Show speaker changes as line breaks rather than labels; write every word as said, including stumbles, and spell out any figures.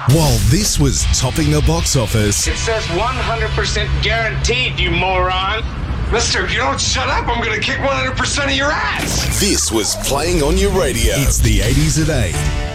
While this was topping the box office,
It says one hundred percent guaranteed, you moron.
Mister, if you don't shut up, I'm going to kick one hundred percent of your ass.
this was playing on your radio. It's the eighties at eight.